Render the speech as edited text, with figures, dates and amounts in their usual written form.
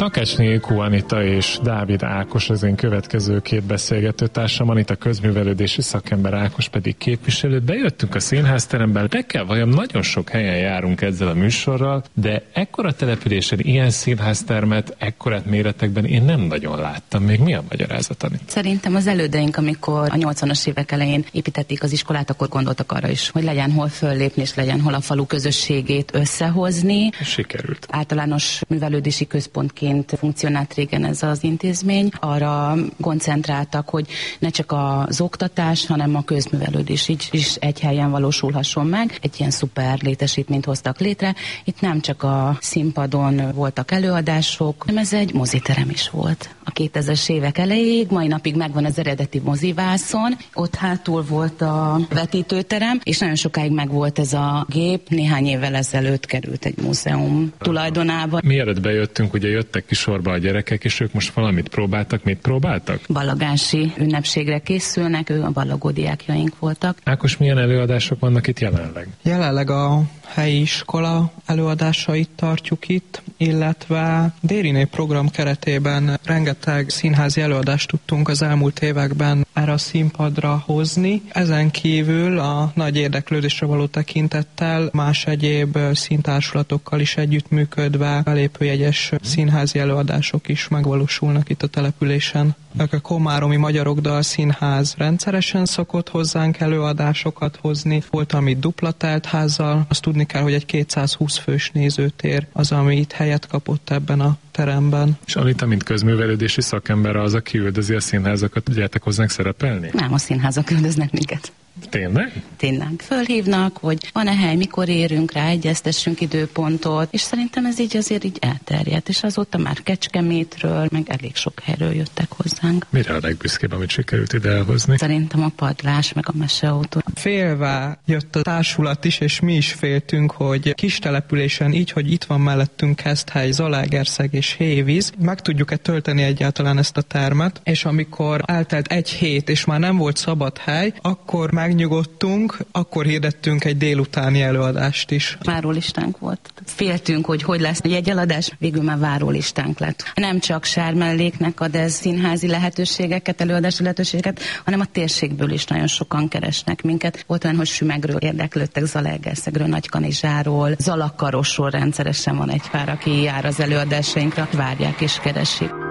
Takácsné Ilkó Anita és Dávid Ákos az én következő két beszélgetőtársam, Anita közművelődési szakember, Ákos pedig képviselő. Bejöttünk a színházterembe, reggel vajon nagyon sok helyen járunk ezzel a műsorral, de ekkora településen ilyen színháztermet, ekkorát méretekben én nem nagyon láttam. Még mi a magyarázat, Anita? Szerintem az elődeink, amikor a 80-as évek elején építették az iskolát, akkor gondoltak arra is, hogy legyen hol föllépni, és legyen hol a falu közösségét összehozni. Sikerült. Általános művelődési központként funkcionált régen ez az intézmény. Arra koncentráltak, hogy ne csak az oktatás, hanem a közművelődés is egy helyen valósulhasson meg. Egy ilyen szuper létesítményt hoztak létre. Itt nem csak a színpadon voltak előadások, hanem ez egy moziterem is volt. A 2000-es évek elejéig, mai napig megvan az eredeti mozivászon, ott hátul volt a vetítőterem, és nagyon sokáig megvolt ez a gép, néhány évvel ezelőtt került egy múzeum tulajdonába. Mielőtt bejöttünk, ugye jöttek ki sorba a gyerekek, és ők most valamit próbáltak. Mit próbáltak? Ballagási ünnepségre készülnek, ők a ballagó diákjaink voltak. Ákos, milyen előadások vannak itt jelenleg? Jelenleg a helyi iskola előadásait tartjuk itt, illetve Dériné program keretében rengeteg színházi előadást tudtunk az elmúlt években erre a színpadra hozni. Ezen kívül a nagy érdeklődésre való tekintettel más egyéb színtársulatokkal is együttműködve belépőjegyes színházi előadások is megvalósulnak itt a településen. A Komáromi Magyarok Dalszínház rendszeresen szokott hozzánk előadásokat hozni. Volt, amit dupla teltházzal. Azt tudni kell, hogy egy 220 fős nézőtér az, ami itt helyet kapott ebben a teremben. És Anita, mint közművelődési szakember, az, aki üldözi a színházakat, gyertek hozzánk szerepelni? Nem, a színházak üldöznek minket. Tényleg? Tényleg. Fölhívnak, hogy van-e hely, mikor érünk rá, egyeztessünk időpontot, és szerintem ez így azért így elterjedt, és azóta már Kecskemétről, meg elég sok helyről jöttek hozzánk. Mire a legbüszkébb, amit sikerült ide elhozni? Szerintem a padlás, meg a meseautó. Félve jött a társulat is, és mi is féltünk, hogy kis településen, így, hogy itt van mellettünk Keszthely, Zalaegerszeg és Hévíz, meg tudjuk-e tölteni egyáltalán ezt a termet, és amikor eltelt egy hét, és már nem volt szabad hely, akkor megnyugodtunk, akkor hirdettünk egy délutáni előadást is. Várólistánk volt. Féltünk, hogy lesz egy jegyeladás, végül már várólistánk lett. Nem csak Sármelléknek ad ez színházi lehetőségeket, előadási lehetőségeket, hanem a térségből is nagyon sokan keresnek minket. Volt olyan, hogy Sümegről érdeklődtek, Zalaegerszegről, Nagykanizsáról, Zalakarosról rendszeresen van egy pár, aki jár az előadásainkra, várják és keresik.